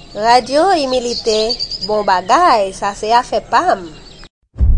Radio imilite bon bagay, ça c'est affaire pam.